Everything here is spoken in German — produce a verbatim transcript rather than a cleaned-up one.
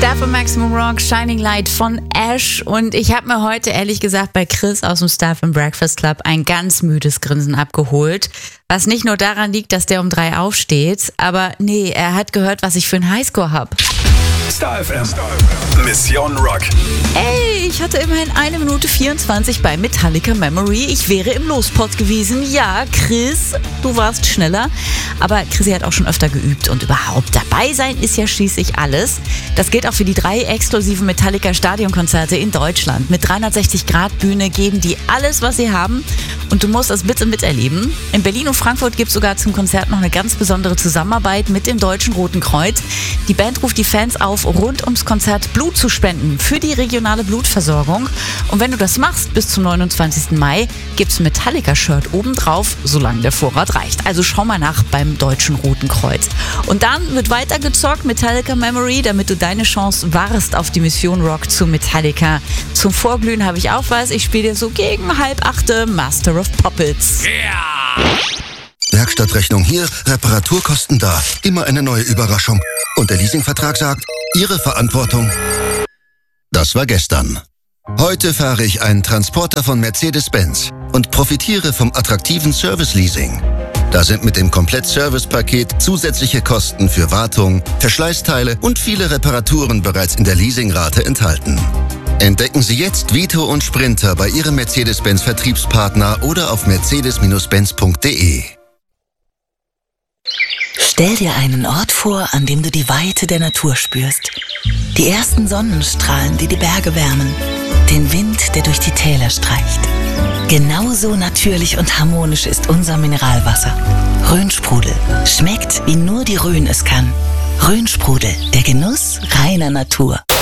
Stuff und Maximum Rock, Shining Light von Ash. Und ich habe mir heute ehrlich gesagt bei Chris aus dem Stuff and Breakfast Club ein ganz müdes Grinsen abgeholt. Was nicht nur daran liegt, dass der um drei aufsteht, aber nee, er hat gehört, was ich für einen Highscore habe. Star F M. Mission Rock. Ey, ich hatte immerhin eine Minute vierundzwanzig bei Metallica Memory. Ich wäre im Lospot gewesen. Ja, Chris, du warst schneller. Aber Chrissy hat auch schon öfter geübt und überhaupt dabei sein ist ja schließlich alles. Das gilt auch für die drei exklusiven Metallica Stadionkonzerte in Deutschland. Mit dreihundertsechzig Grad Bühne geben die alles, was sie haben. Und du musst das bitte miterleben. In Berlin und Frankfurt gibt es sogar zum Konzert noch eine ganz besondere Zusammenarbeit mit dem Deutschen Roten Kreuz. Die Band ruft die Fans auf, rund ums Konzert Blut zu spenden für die regionale Blutversorgung. Und wenn du das machst, bis zum neunundzwanzigsten Mai gibt's ein Metallica-Shirt obendrauf, solange der Vorrat reicht. Also schau mal nach beim Deutschen Roten Kreuz. Und dann wird weitergezockt, Metallica Memory, damit du deine Chance wahrst auf die Mission Rock zu Metallica. Zum Vorglühen habe ich auch was. Ich spiele dir so gegen halb achte Master of Puppets. Yeah! Werkstattrechnung hier, Reparaturkosten da. Immer eine neue Überraschung. Und der Leasingvertrag sagt, Ihre Verantwortung. Das war gestern. Heute fahre ich einen Transporter von Mercedes-Benz und profitiere vom attraktiven Service-Leasing. Da sind mit dem Komplett-Service-Paket zusätzliche Kosten für Wartung, Verschleißteile und viele Reparaturen bereits in der Leasingrate enthalten. Entdecken Sie jetzt Vito und Sprinter bei Ihrem Mercedes-Benz-Vertriebspartner oder auf mercedes Benz punkt de. Stell dir einen Ort vor, an dem du die Weite der Natur spürst. Die ersten Sonnenstrahlen, die die Berge wärmen. Den Wind, der durch die Täler streicht. Genauso natürlich und harmonisch ist unser Mineralwasser. Rhönsprudel. Schmeckt, wie nur die Rhön es kann. Rhönsprudel, der Genuss reiner Natur.